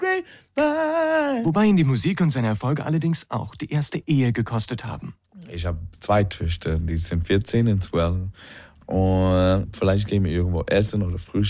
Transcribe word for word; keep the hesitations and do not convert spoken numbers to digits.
grapevine. Wobei ihn die Musik und seine Erfolge allerdings auch die erste Ehe gekostet haben. Ich habe zwei Töchter, die sind vierzehn und zwölf. Und vielleicht gehen wir irgendwo essen oder frühstücken.